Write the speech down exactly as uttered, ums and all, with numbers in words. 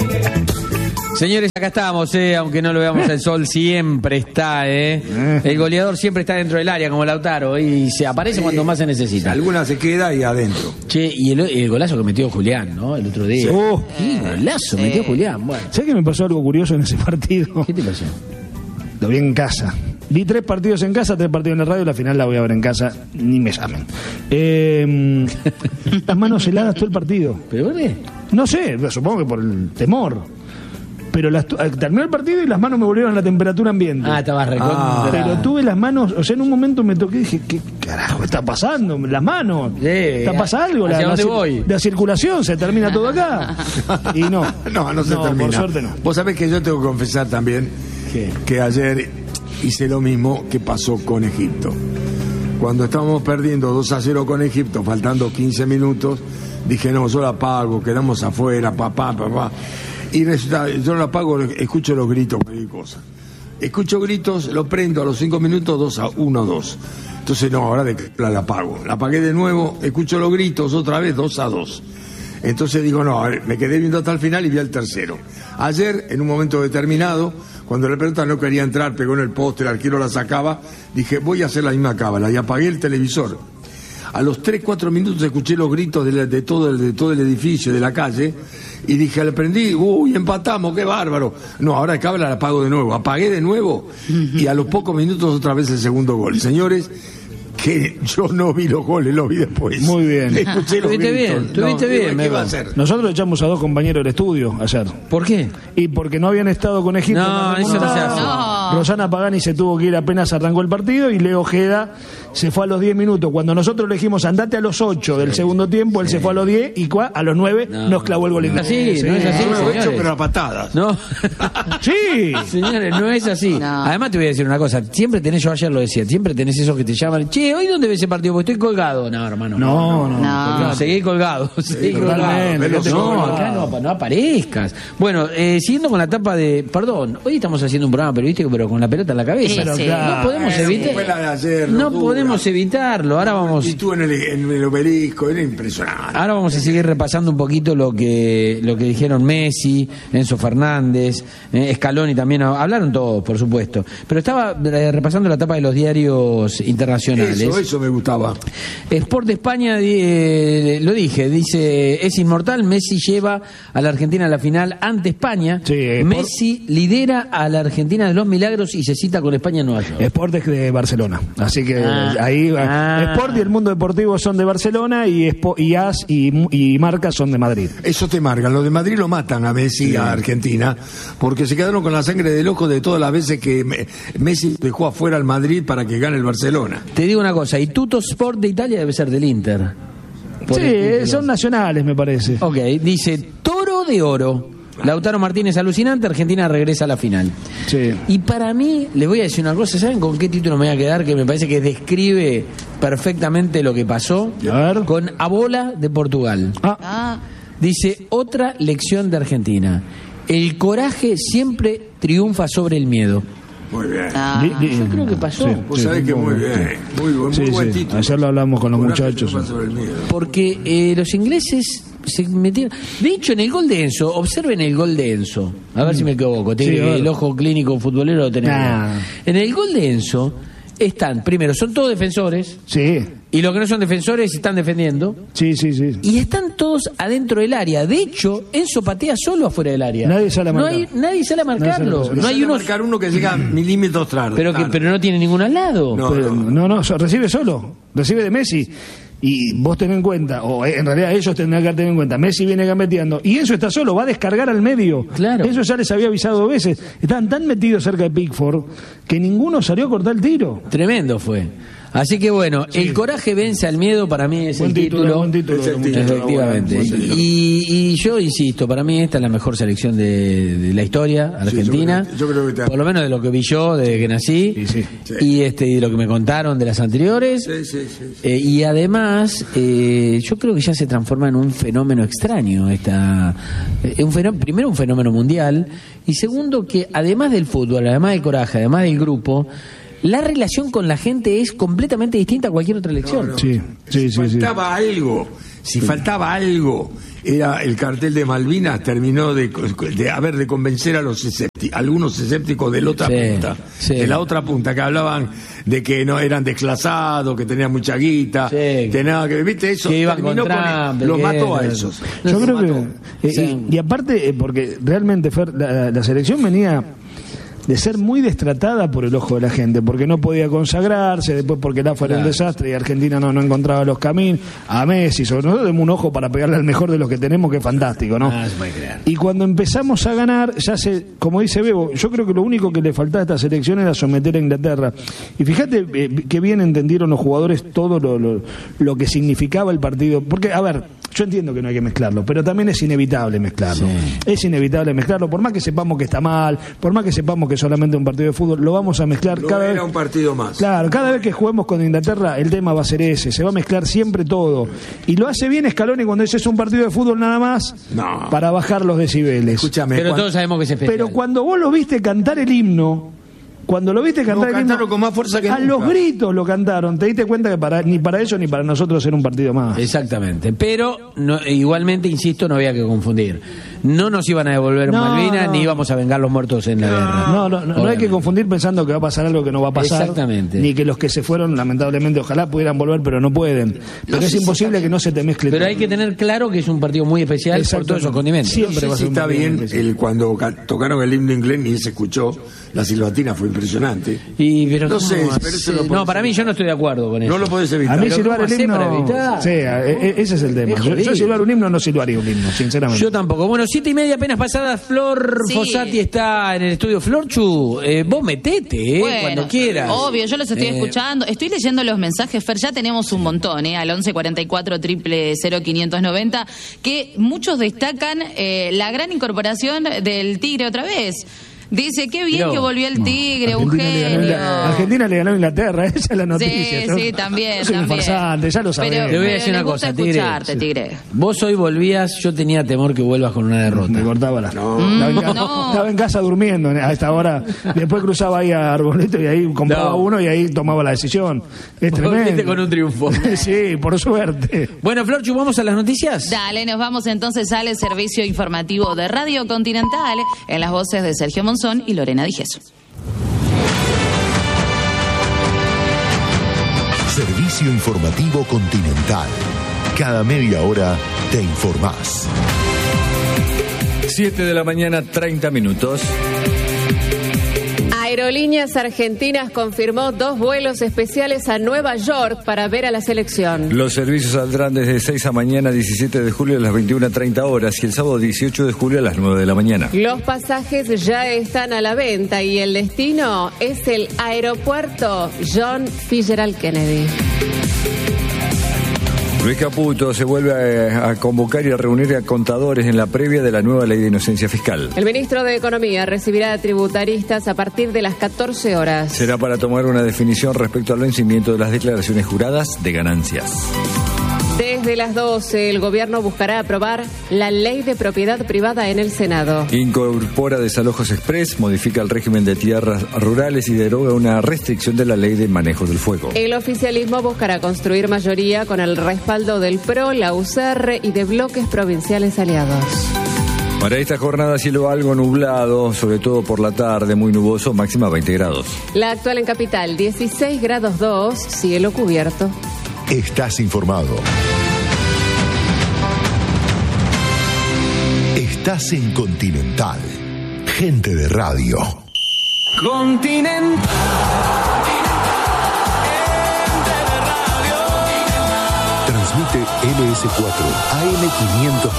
Señores, acá estamos, eh, aunque no lo veamos al sol, siempre está, eh. El goleador siempre está dentro del área, como Lautaro, y se aparece sí, cuando más se necesita. Alguna se queda ahí adentro. Che, y el, el golazo que metió Julián, ¿no? El otro día. Sí. Oh. ¡Qué golazo sí. metió Julián! Bueno. ¿Sabes que me pasó algo curioso en ese partido? ¿Qué te pasó? Lo vi en casa. Vi tres partidos en casa, tres partidos en la radio, la final la voy a ver en casa, ni me llamen. Eh, las manos heladas todo el partido. ¿Pero por qué? No sé, supongo que por el temor. Pero las, terminó el partido y las manos me volvieron a la temperatura ambiente. Ah, estabas recontra. Ah, pero tuve las manos, o sea, en un momento me toqué y dije, ¿qué carajo está pasando? Las manos. Sí, ¿Está pasando algo? ¿Hacia la, dónde la, voy? La circulación, se termina todo acá. Y no. No, no se no, termina. Por suerte no. Vos sabés que yo tengo que confesar también ¿Qué? que ayer hice lo mismo que pasó con Egipto. Cuando estábamos perdiendo dos a cero con Egipto, faltando quince minutos, dije, no, yo la pago, quedamos afuera, papá, papá. Y resulta, yo la apago, escucho los gritos, cualquier cosa. Escucho gritos, lo prendo a los cinco minutos, dos a uno, dos. Entonces, no, ahora de la, la apago. La apagué de nuevo, escucho los gritos, otra vez, dos a dos. Entonces digo, no, a ver, me quedé viendo hasta el final y vi al tercero. Ayer, en un momento determinado, cuando la pelota no quería entrar, pegó en el poste, el arquero la sacaba, dije, voy a hacer la misma cábala, y apagué el televisor. A los tres, cuatro minutos escuché los gritos de, la, de, todo el, de todo el edificio, de la calle, y dije, le prendí, uy, empatamos, qué bárbaro. No, ahora el cábala la apago de nuevo. Apagué de nuevo, y a los pocos minutos otra vez el segundo gol. Señores, que yo no vi los goles, los vi después. Muy bien. Escuché los Estuviste bien, estuviste no, bien. ¿Qué va a hacer? Nosotros echamos a dos compañeros del estudio ayer. ¿Por qué? Y porque no habían estado con Egipto. No, eso no se hace. No. Rosana Pagani se tuvo que ir apenas arrancó el partido y Leo Ojeda se fue a los diez minutos. Cuando nosotros le dijimos andate a los ocho del segundo tiempo, él Sí. se fue a los diez y cua- a los nueve No. nos clavó el gol. No es así, Sí. no es así. Yo lo he hecho, señores. pero a patadas. No. Sí. Señores, no es así. No. Además te voy a decir una cosa, siempre tenés, yo ayer lo decía, siempre tenés esos que te llaman, che, ¿hoy dónde ves ese partido? Porque estoy colgado. No, hermano. No, no. No. No, seguí colgado. Seguí colgado. totalmente, quédate No, colgado. acá no, no aparezcas. Bueno, eh, siguiendo con la etapa de... Perdón, hoy estamos haciendo un programa periodístico, pero con la pelota en la cabeza. Sí, Pero sí. claro. No podemos Bueno, evitar. fue la de ayer, no dura. podemos evitarlo. Ahora vamos... Y tú en el, en el obelisco, era impresionante. Ahora vamos a seguir repasando un poquito lo que lo que dijeron Messi, Enzo Fernández, eh, Scaloni también, hablaron todos, por supuesto. Pero estaba eh, repasando la etapa de los diarios internacionales. Eso, eso me gustaba. Sport de España, eh, lo dije, dice, es inmortal, Messi lleva a la Argentina a la final ante España. Sí, Sport- Messi lidera a la Argentina de los milagros y se cita con España en Nueva York. Sport es de Barcelona. Así que Ah. ahí Ah. Sport y el mundo deportivo son de Barcelona y Spo- y A S y, y Marca son de Madrid. Eso te marcan. Los de Madrid lo matan a Messi, a Argentina, porque se quedaron con la sangre del ojo de todas las veces que Me- Messi dejó afuera al Madrid para que gane el Barcelona. Te digo una cosa, y Tutto Sport de Italia debe ser del Inter. Por Sí, el título. son nacionales, me parece. Ok, dice Toro de Oro. Lautaro Martínez alucinante, Argentina regresa a la final. Sí. Y para mí, les voy a decir una cosa, ¿saben con qué título me voy a quedar? Que me parece que describe perfectamente lo que pasó. A ver. Con Abola de Portugal. Ah, Ah, Dice, otra lección de Argentina. El coraje siempre triunfa sobre el miedo. Muy bien. ah. di- di- Yo creo que pasó. Sí, Vos sí, sabés que muy sí. bien. Muy, buen- Sí, muy buen sí. título. Ayer lo hablamos con los Coraje muchachos. triunfa sobre el miedo. Porque eh, los ingleses se metieron... De hecho, en el gol de Enzo, observen el gol de Enzo. A ver si me equivoco. Tiene Sí, a que- ver. el ojo clínico futbolero lo tenemos. Nah. En el gol de Enzo están, primero, son todos defensores. Sí, Y los que no son defensores están defendiendo. sí, sí, sí. Y están todos adentro del área. De hecho, Enzo patea solo afuera del área. Nadie sale a No marcar. hay, nadie sale a marcarlo. sale a No hay Sale a unos... marcar uno que llega milímetros tarde. Pero, que, tarde. pero no tiene ninguno al lado. No. Pero, no, no, so- recibe solo, recibe de Messi. Y vos tenés en cuenta, o eh, en realidad ellos tendrán que tener en cuenta, Messi viene gambeteando y Enzo está solo, va a descargar al medio. Claro. Eso ya les había avisado dos veces. Estaban tan metidos cerca de Pickford que ninguno salió a cortar el tiro. Tremendo fue. Así que bueno, el coraje vence al miedo, para mí es Buen el título, título. buen título, Es el muchachos. título. Efectivamente. Buen título. Y, y yo insisto, para mí esta es la mejor selección de, de la historia argentina. Sí, yo creo que- yo creo que te- Por lo menos de lo que vi yo desde que nací. Sí, sí. Sí. Y este y de lo que me contaron de las anteriores. Sí, sí, sí. Eh, y además, eh, yo creo que ya se transforma en un fenómeno extraño. Esta, eh, un fenó- primero, un fenómeno mundial. Y segundo, que además del fútbol, además del coraje, además del grupo, la relación con la gente es completamente distinta a cualquier otra elección. No, no. Sí, sí, sí, sí. Faltaba algo Si faltaba algo, era el cartel de Malvinas, terminó de, de a ver, de convencer a los escépticos, algunos escépticos de la otra Sí, punta, sí. de la otra punta, que hablaban de que no eran desclasados, que tenían mucha guita, Sí. que nada, que viste eso, Que iban terminó con con Trump, los que mató a era- esos. Yo Los creo mató. que. eh, Sí. y, y aparte, eh, porque realmente, Fer, la, la selección venía de ser muy destratada por el ojo de la gente, porque no podía consagrarse, después porque el A F A era un Claro. desastre y Argentina no, no encontraba los caminos. A Messi, sobre nosotros tenemos un ojo para pegarle al mejor de los que tenemos, que es fantástico, ¿no? Ah, se puede creer. Y cuando empezamos a ganar, ya se, como dice Bebo, yo creo que lo único que le faltaba a esta selección era someter a Inglaterra. Y fíjate eh, que bien entendieron los jugadores todo lo, lo, lo que significaba el partido. Porque, a ver, yo entiendo que no hay que mezclarlo, pero también es inevitable mezclarlo. Sí. Es inevitable mezclarlo, por más que sepamos que está mal, por más que sepamos que es solamente un partido de fútbol, lo vamos a mezclar No cada era vez. un partido más. Claro, cada vez que juguemos con Inglaterra, el tema va a ser ese, se va a mezclar siempre todo. Y lo hace bien Scaloni cuando dice es un partido de fútbol nada más, No. para bajar los decibeles. Escúchame, Pero cuan- todos sabemos que es especial. Pero cuando vos lo viste cantar el himno, cuando lo viste cantar el cantaron himno, con más fuerza que a nunca. los gritos lo cantaron, te diste cuenta que para, ni para ellos ni para nosotros era un partido más. Exactamente, pero no, igualmente, insisto, no había que confundir. No nos iban a devolver No, Malvinas, no. ni íbamos a vengar los muertos en la guerra. No, no, no, no hay que Obviamente. confundir pensando que va a pasar algo que no va a pasar. Exactamente. Ni que los que se fueron, lamentablemente, ojalá pudieran volver, pero no pueden. Pero sé es si imposible está que no se te mezcle Pero todo. hay que tener claro que es un partido muy especial por Exactamente. todos esos condimentos. Siempre No sé va a si ser un está partido bien muy especial. el, cuando ca- tocaron el himno inglés ni se escuchó, la silbatina fue impresionante. Y, pero No ¿cómo sé, hace? pero eso lo No, podés para mí evitar. yo no estoy de acuerdo con eso. No lo podés evitar. A mí Pero silbar ¿cómo el hacés himno. para evitar? Sí, e- e- ese es el tema. Es Yo, yo jodido. silbar un himno no silbaría un himno, sinceramente. Yo tampoco. Bueno, siete y media apenas pasadas, Flor Sí. Fossati está en el estudio. Florchu, eh, vos metete, eh, Bueno, cuando quieras. Obvio, yo los estoy Eh, escuchando. Estoy leyendo los mensajes, Fer, ya tenemos un montón, ¿eh? Al once cuarenta y cuatro, triple cero, quinientos noventa, que muchos destacan eh, la gran incorporación del Tigre otra vez. Dice, qué bien Mirá, que volvió el Tigre, Argentina le, ganó Eugenio. Ingla- Argentina le ganó a Inglaterra, esa es la noticia. Sí, Yo- sí, también, yo soy un también. farsante, ya lo Pero- sabés. Te voy a Pero decir les una gusta cosa, Tigre. escucharte, Tigre. Vos hoy volvías, yo tenía temor que vuelvas con una derrota. Me cortaba la. No. Estaba, en ca- No. estaba en casa durmiendo a esta hora. Después cruzaba ahí a Arbolito y ahí compraba No. uno y ahí tomaba la decisión. Es Volviste tremendo. con un triunfo. Sí, por suerte. Bueno, Florchu, ¿vamos a las noticias? Dale, nos vamos entonces al servicio informativo de Radio Continental en las voces de Sergio Monzón y Lorena Digeso. Servicio Informativo Continental. Cada media hora te informás. siete de la mañana, treinta minutos. Aerolíneas Argentinas confirmó dos vuelos especiales a Nueva York para ver a la selección. Los servicios saldrán desde seis a mañana, diecisiete de julio a las veintiuna treinta horas y el sábado dieciocho de julio a las nueve de la mañana. Los pasajes ya están a la venta y el destino es el aeropuerto John Fitzgerald Kennedy. Luis Caputo se vuelve a, a convocar y a reunir a contadores en la previa de la nueva ley de inocencia fiscal. El ministro de Economía recibirá a tributaristas a partir de las catorce horas. Será para tomar una definición respecto al vencimiento de las declaraciones juradas de ganancias. Desde las doce, el gobierno buscará aprobar la ley de propiedad privada en el Senado. Incorpora desalojos express, modifica el régimen de tierras rurales y deroga una restricción de la ley de manejo del fuego. El oficialismo buscará construir mayoría con el respaldo del P R O, la U C R y de bloques provinciales aliados. Para esta jornada cielo algo nublado, sobre todo por la tarde, muy nuboso, máxima veinte grados. La actual en Capital, dieciséis grados dos, cielo cubierto. Estás informado. Estás en Continental. Gente de radio. Continental. Transmite L S cuatro A M quinientos